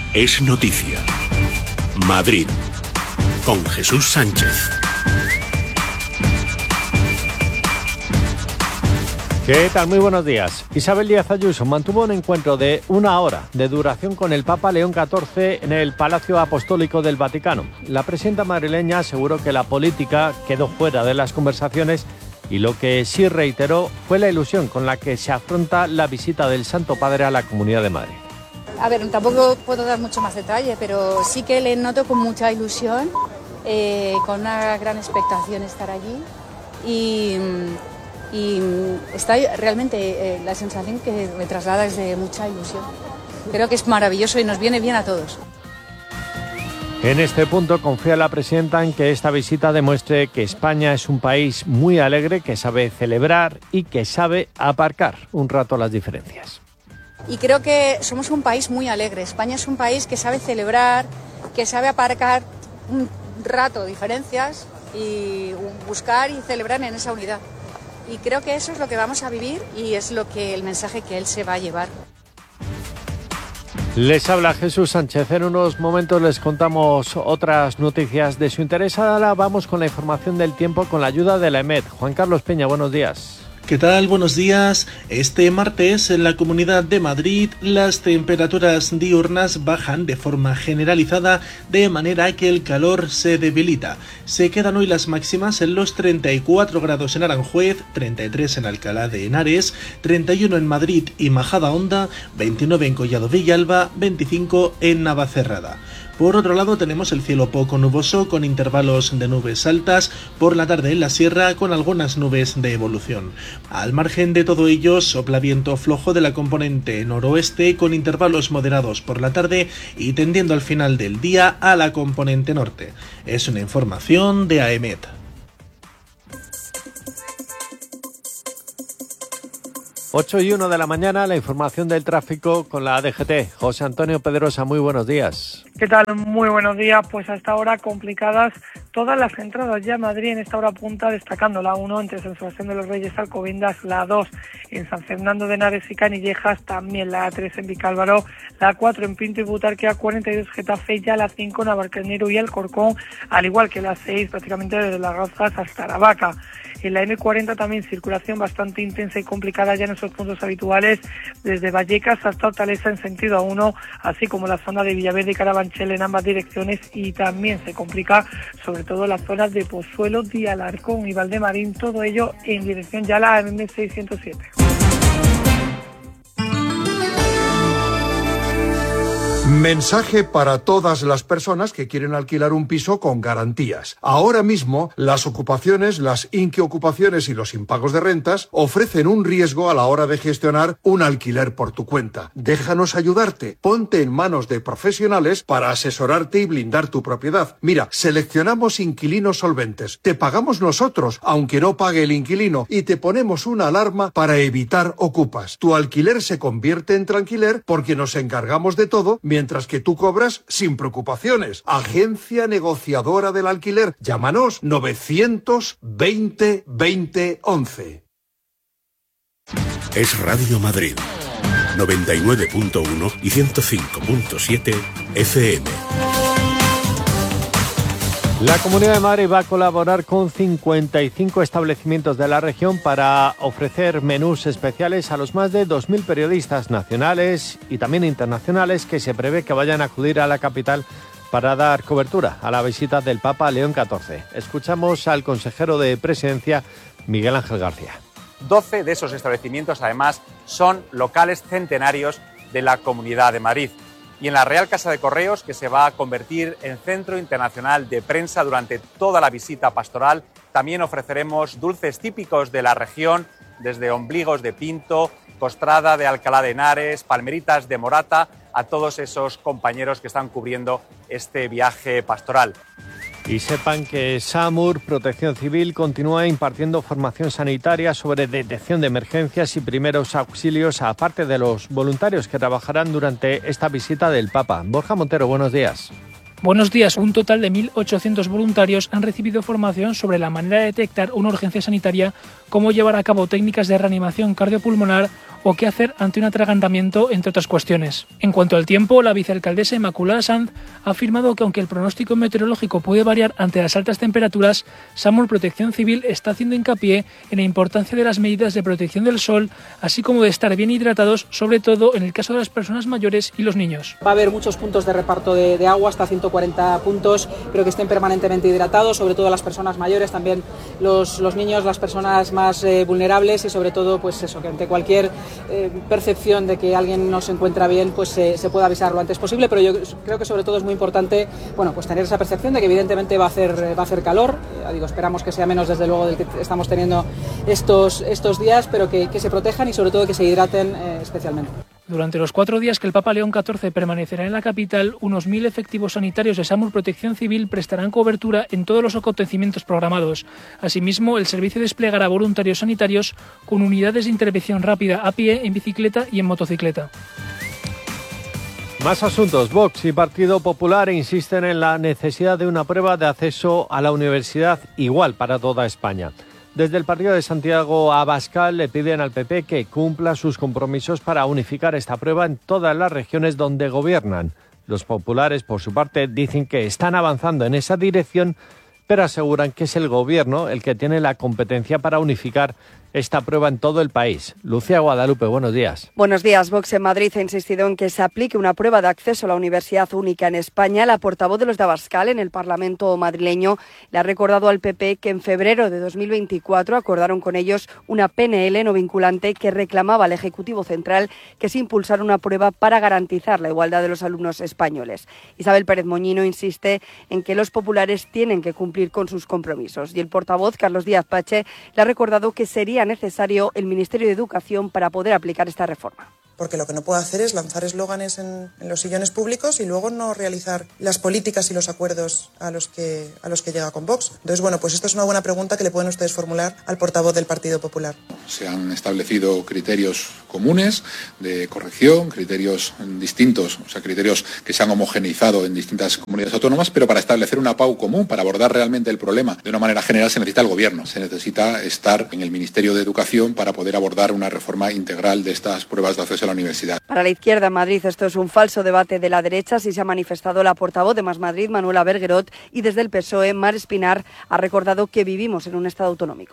Es noticia. Madrid, con Jesús Sánchez. ¿Qué tal? Muy buenos días. Isabel Díaz Ayuso mantuvo un encuentro de 1 hora de duración con el Papa León XIV en el Palacio Apostólico del Vaticano. La presidenta madrileña aseguró que la política quedó fuera de las conversaciones y lo que sí reiteró fue la ilusión con la que se afronta la visita del Santo Padre a la Comunidad de Madrid. A ver, tampoco puedo dar mucho más detalle, pero sí que le noto con mucha ilusión, con una gran expectación estar allí y está realmente la sensación que me traslada es de mucha ilusión. Creo que es maravilloso y nos viene bien a todos. En este punto confía la presidenta en que esta visita demuestre que España es un país muy alegre, que sabe celebrar y que sabe aparcar un rato las diferencias. Y creo que somos un país muy alegre. España es un país que sabe celebrar, que sabe aparcar un rato diferencias y buscar y celebrar en esa unidad. Y creo que eso es lo que vamos a vivir y es el mensaje que él se va a llevar. Les habla Jesús Sánchez. En unos momentos les contamos otras noticias de su interés. Ahora vamos con la información del tiempo con la ayuda de la EMET. Juan Carlos Peña, buenos días. ¿Qué tal? Buenos días. Este martes en la Comunidad de Madrid las temperaturas diurnas bajan de forma generalizada de manera que el calor se debilita. Se quedan hoy las máximas en los 34 grados en Aranjuez, 33 en Alcalá de Henares, 31 en Madrid y Majadahonda, 29 en Collado Villalba, 25 en Navacerrada. Por otro lado tenemos el cielo poco nuboso con intervalos de nubes altas, por la tarde en la sierra con algunas nubes de evolución. Al margen de todo ello sopla viento flojo de la componente noroeste con intervalos moderados por la tarde y tendiendo al final del día a la componente norte. Es una información de AEMET. 8:01 de la mañana, la información del tráfico con la DGT. José Antonio Pedrosa, muy buenos días. ¿Qué tal? Muy buenos días. Pues a esta hora complicadas todas las entradas ya a Madrid en esta hora punta, destacando la 1 entre San Sebastián de los Reyes, Alcobendas, la 2 en San Fernando de Henares y Canillejas, también la A3 en Vicálvaro, la 4 en Pinto y Butarque, A42 Getafe, ya la 5 en Navalcarnero y Alcorcón, al igual que la 6 prácticamente desde Las Rozas hasta Aravaca. En la M40 también circulación bastante intensa y complicada ya en esos puntos habituales, desde Vallecas hasta Hortaleza en sentido A1, así como la zona de Villaverde y Carabanchel en ambas direcciones, y también se complica sobre todo las zonas de Pozuelo, de Alarcón y Valdemarín, todo ello en dirección ya a la M607. Mensaje para todas las personas que quieren alquilar un piso con garantías. Ahora mismo, las ocupaciones, las inquiocupaciones y los impagos de rentas ofrecen un riesgo a la hora de gestionar un alquiler por tu cuenta. Déjanos ayudarte. Ponte en manos de profesionales para asesorarte y blindar tu propiedad. Mira, seleccionamos inquilinos solventes. Te pagamos nosotros, aunque no pague el inquilino, y te ponemos una alarma para evitar ocupas. Tu alquiler se convierte en tranquiler porque nos encargamos de todo, mientras que tú cobras sin preocupaciones. Agencia Negociadora del Alquiler. Llámanos 920 20 11. Es Radio Madrid, 99.1 y 105.7 FM. La Comunidad de Madrid va a colaborar con 55 establecimientos de la región para ofrecer menús especiales a los más de 2.000 periodistas nacionales y también internacionales que se prevé que vayan a acudir a la capital para dar cobertura a la visita del Papa León XIV. Escuchamos al consejero de Presidencia, Miguel Ángel García. 12 de esos establecimientos, además, son locales centenarios de la Comunidad de Madrid. Y en la Real Casa de Correos, que se va a convertir en centro internacional de prensa durante toda la visita pastoral, también ofreceremos dulces típicos de la región, desde ombligos de Pinto, costrada de Alcalá de Henares, palmeritas de Morata, a todos esos compañeros que están cubriendo este viaje pastoral. Y sepan que SAMUR, Protección Civil, continúa impartiendo formación sanitaria sobre detección de emergencias y primeros auxilios, aparte de los voluntarios que trabajarán durante esta visita del Papa. Borja Montero, buenos días. Buenos días. Un total de 1.800 voluntarios han recibido formación sobre la manera de detectar una urgencia sanitaria, cómo llevar a cabo técnicas de reanimación cardiopulmonar o qué hacer ante un atragantamiento, entre otras cuestiones. En cuanto al tiempo, la vicealcaldesa Inmaculada Sanz ha afirmado que aunque el pronóstico meteorológico puede variar ante las altas temperaturas, SAMUR Protección Civil está haciendo hincapié en la importancia de las medidas de protección del sol, así como de estar bien hidratados, sobre todo en el caso de las personas mayores y los niños. Va a haber muchos puntos de reparto de agua, hasta 140 puntos, pero que estén permanentemente hidratados, sobre todo las personas mayores, también los niños, las personas más vulnerables, y sobre todo pues eso, que ante cualquier percepción de que alguien no se encuentra bien, pues se pueda avisar lo antes posible. Pero yo creo que sobre todo es muy importante, bueno, pues tener esa percepción de que evidentemente va a hacer calor. Esperamos que sea menos desde luego del que estamos teniendo estos días, pero que se protejan y sobre todo que se hidraten especialmente. Durante los 4 días que el Papa León XIV permanecerá en la capital, unos 1.000 efectivos sanitarios de SAMUR Protección Civil prestarán cobertura en todos los acontecimientos programados. Asimismo, el servicio desplegará voluntarios sanitarios con unidades de intervención rápida a pie, en bicicleta y en motocicleta. Más asuntos. Vox y Partido Popular insisten en la necesidad de una prueba de acceso a la universidad igual para toda España. Desde el partido de Santiago Abascal le piden al PP que cumpla sus compromisos para unificar esta prueba en todas las regiones donde gobiernan. Los populares, por su parte, dicen que están avanzando en esa dirección, pero aseguran que es el Gobierno el que tiene la competencia para unificar esta prueba en todo el país. Lucía Guadalupe, buenos días. Buenos días. Vox en Madrid ha insistido en que se aplique una prueba de acceso a la universidad única en España. La portavoz de los de Abascal en el Parlamento madrileño le ha recordado al PP que en febrero de 2024 acordaron con ellos una PNL no vinculante que reclamaba al Ejecutivo Central que se impulsara una prueba para garantizar la igualdad de los alumnos españoles. Isabel Pérez Moñino insiste en que los populares tienen que cumplir con sus compromisos. Y el portavoz, Carlos Díaz Pache, le ha recordado que sería necesario el Ministerio de Educación para poder aplicar esta reforma. Porque lo que no puedo hacer es lanzar eslóganes en los sillones públicos y luego no realizar las políticas y los acuerdos a los que llega con Vox. Entonces, bueno, pues esto es una buena pregunta que le pueden ustedes formular al portavoz del Partido Popular. Se han establecido criterios comunes de corrección, criterios distintos, o sea, criterios que se han homogeneizado en distintas comunidades autónomas, pero para establecer una PAU común, para abordar realmente el problema de una manera general, se necesita el Gobierno, se necesita estar en el Ministerio de Educación para poder abordar una reforma integral de estas pruebas de acceso a la universidad. Para la izquierda en Madrid esto es un falso debate de la derecha, así se ha manifestado la portavoz de Más Madrid, Manuela Bergerot, y desde el PSOE, Mar Espinar, ha recordado que vivimos en un Estado autonómico.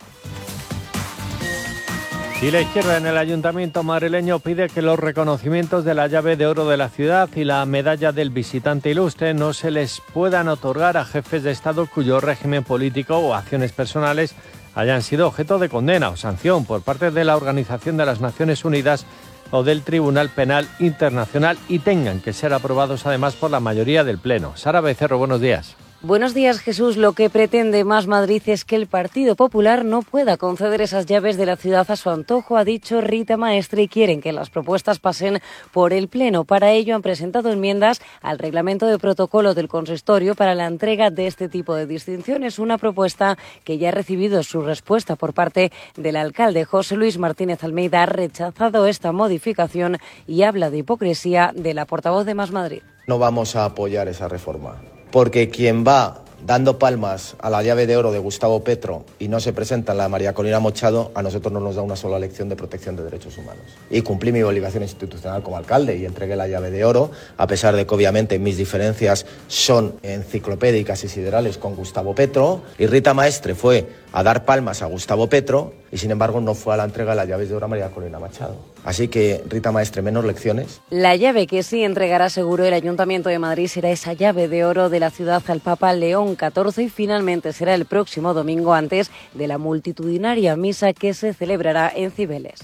Y la izquierda en el Ayuntamiento madrileño pide que los reconocimientos de la llave de oro de la ciudad y la medalla del visitante ilustre no se les puedan otorgar a jefes de Estado cuyo régimen político o acciones personales hayan sido objeto de condena o sanción por parte de la Organización de las Naciones Unidas o del Tribunal Penal Internacional y tengan que ser aprobados además por la mayoría del Pleno. Sara Becerro, buenos días. Buenos días, Jesús. Lo que pretende Más Madrid es que el Partido Popular no pueda conceder esas llaves de la ciudad a su antojo, ha dicho Rita Maestre, y quieren que las propuestas pasen por el Pleno. Para ello han presentado enmiendas al reglamento de protocolo del consistorio para la entrega de este tipo de distinciones, una propuesta que ya ha recibido su respuesta por parte del alcalde. José Luis Martínez Almeida ha rechazado esta modificación y habla de hipocresía de la portavoz de Más Madrid. No vamos a apoyar esa reforma, porque quien va dando palmas a la llave de oro de Gustavo Petro y no se presenta en la María Corina Machado, a nosotros no nos da una sola lección de protección de derechos humanos. Y cumplí mi obligación institucional como alcalde y entregué la llave de oro, a pesar de que obviamente mis diferencias son enciclopédicas y siderales con Gustavo Petro, y Rita Maestre fue a dar palmas a Gustavo Petro y sin embargo no fue a la entrega de las llaves de oro a María Corina Machado. Así que, Rita Maestre, menos lecciones. La llave que sí entregará seguro el Ayuntamiento de Madrid será esa llave de oro de la ciudad al Papa León XIV y finalmente será el próximo domingo antes de la multitudinaria misa que se celebrará en Cibeles.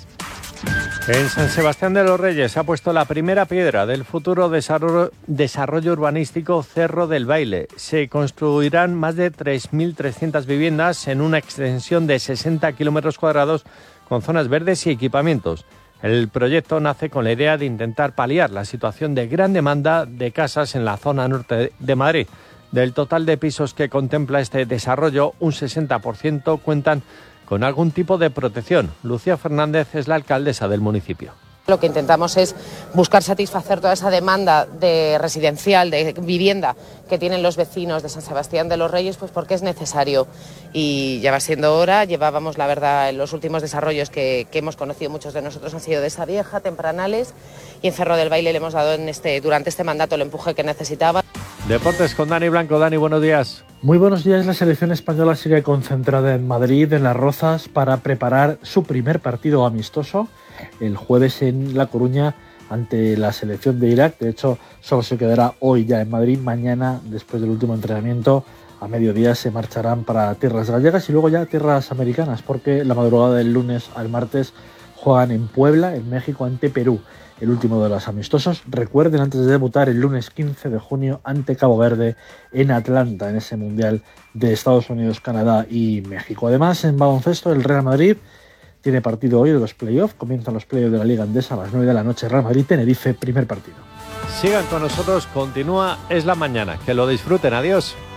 En San Sebastián de los Reyes se ha puesto la primera piedra del futuro desarrollo urbanístico Cerro del Baile. Se construirán más de 3.300 viviendas en una extensión de 60 kilómetros cuadrados con zonas verdes y equipamientos. El proyecto nace con la idea de intentar paliar la situación de gran demanda de casas en la zona norte de Madrid. Del total de pisos que contempla este desarrollo, un 60% cuentan con algún tipo de protección. Lucía Fernández es la alcaldesa del municipio. Lo que intentamos es buscar satisfacer toda esa demanda de residencial, de vivienda que tienen los vecinos de San Sebastián de los Reyes, pues porque es necesario y ya va siendo hora. Llevábamos, la verdad, en los últimos desarrollos que hemos conocido muchos de nosotros han sido de esa vieja, Tempranales, y en Cerro del Baile le hemos dado durante este mandato el empuje que necesitaba. Deportes con Dani Blanco. Dani, buenos días. Muy buenos días. La selección española sigue concentrada en Madrid, en Las Rozas, para preparar su primer partido amistoso el jueves en La Coruña ante la selección de Irak. De hecho, solo se quedará hoy ya en Madrid. Mañana, después del último entrenamiento, a mediodía se marcharán para tierras gallegas y luego ya tierras americanas, porque la madrugada del lunes al martes juegan en Puebla, en México, ante Perú, el último de los amistosos. Recuerden, antes de debutar el lunes 15 de junio ante Cabo Verde en Atlanta, en ese Mundial de Estados Unidos, Canadá y México. Además, en baloncesto, el Real Madrid tiene partido hoy de los playoffs. Comienzan los playoffs de la Liga Andesa a las 9 de la noche. Real Madrid-Tenerife, primer partido. Sigan con nosotros, continúa Es la Mañana. Que lo disfruten, adiós.